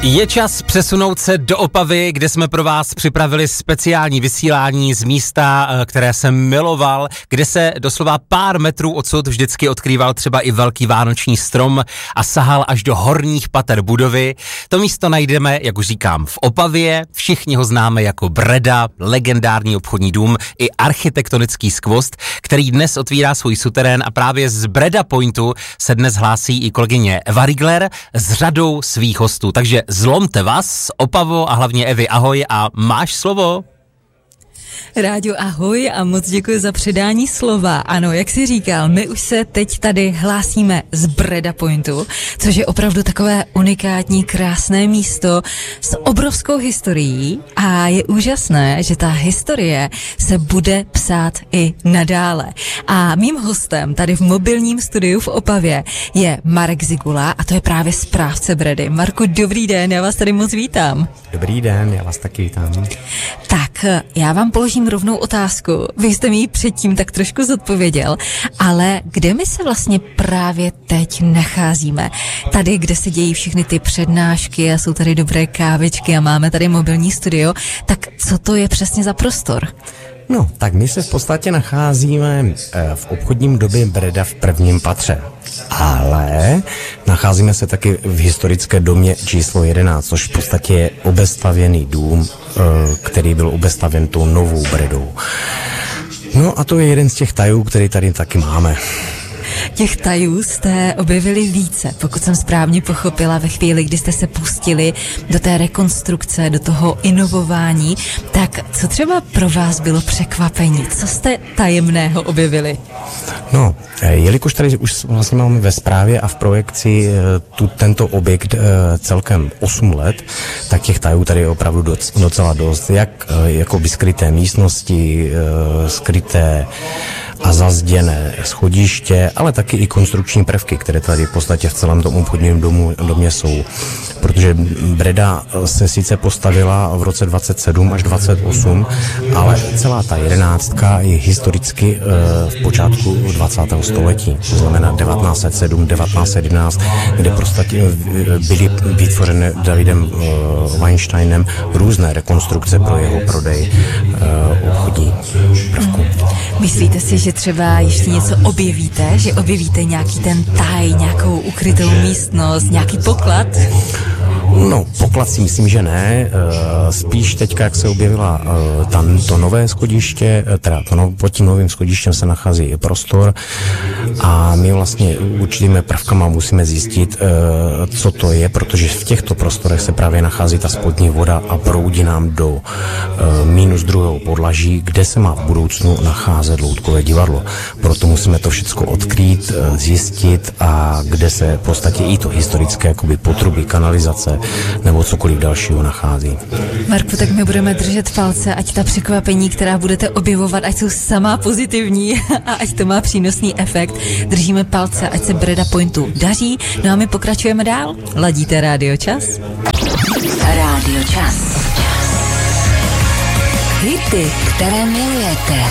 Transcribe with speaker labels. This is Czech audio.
Speaker 1: Je čas přesunout se do Opavy, kde jsme pro vás připravili speciální vysílání z místa, které jsem miloval, kde se doslova pár metrů odsud vždycky odkrýval třeba i velký vánoční strom a sahal až do horních pater budovy. To místo najdeme, jak už říkám, v Opavě, všichni ho známe jako Breda, legendární obchodní dům i architektonický skvost, který dnes otvírá svůj suterén a právě z Breda Pointu se dnes hlásí i kolegyně Eva Rigler s řadou svých hostů. Takže zlomte vás, Opavo a hlavně Evi, ahoj a máš slovo.
Speaker 2: Ráďo, ahoj a moc děkuji za předání slova. Ano, jak jsi říkal, my už se teď tady hlásíme z Breda Pointu, což je opravdu takové unikátní, krásné místo s obrovskou historií a je úžasné, že ta historie se bude psát i nadále. A mým hostem tady v mobilním studiu v Opavě je Marek Zigula a to je právě správce Bredy. Marku, dobrý den, já vás tady moc vítám.
Speaker 3: Dobrý den, já vás taky vítám.
Speaker 2: Tak, já vám položím rovnou otázku. Vy jste mi ji předtím tak trošku zodpověděl, ale kde my se vlastně právě teď nacházíme? Tady, kde se dějí všechny ty přednášky a jsou tady dobré kávičky a máme tady mobilní studio, tak co to je přesně za prostor?
Speaker 3: No, tak my se v podstatě nacházíme v obchodním domě Breda v prvním patře, ale nacházíme se taky v historické domě číslo 11, což v podstatě je obestavěný dům, který byl obestavěn tou novou Bredou. No a to je jeden z těch tajů, který tady taky máme.
Speaker 2: Těch tajů jste objevili více, pokud jsem správně pochopila, ve chvíli, kdy jste se pustili do té rekonstrukce, do toho inovování. Tak co třeba pro vás bylo překvapení? Co jste tajemného objevili?
Speaker 3: No, jelikož tady už vlastně máme ve správě a v projekci tento objekt celkem 8 let, tak těch tajů tady je opravdu docela dost. Jak jakoby skryté místnosti, skryté a zazděné schodiště, ale taky i konstrukční prvky, které tady v podstatě v celém tom obchodním domě jsou. Protože Breda se sice postavila v roce 27 až 28, ale celá ta 11 je historicky v počátku 20. století, to znamená 1907, 1911, kde prostě byly vytvořené Davidem Weinsteinem různé rekonstrukce pro jeho prodej obchodní prvků.
Speaker 2: Myslíte si, že třeba ještě něco objevíte, že objevíte nějaký ten taj, nějakou ukrytou místnost, nějaký poklad?
Speaker 3: No, poklad si myslím, že ne. Spíš teďka, jak se objevila to nové schodiště, pod tím novým schodištěm se nachází i prostor a my vlastně určitými prvkama musíme zjistit, co to je, protože v těchto prostorech se právě nachází ta spodní voda a proudí nám do -2. podlaží, kde se má v budoucnu nacházet loutkové divadlo. Proto musíme to všechno odkrýt, zjistit a kde se v podstatě i to historické jakoby potrubí, kanalizace nebo cokoliv dalšího nachází.
Speaker 2: Marku, tak my budeme držet palce, ať ta překvapení, která budete objevovat, ať jsou sama pozitivní a ať to má přínosný efekt. Držíme palce, ať se Breda Pointu daří. No a my pokračujeme dál. Ladíte Rádio Čas?
Speaker 4: Rádio Čas. Hity, které milujete.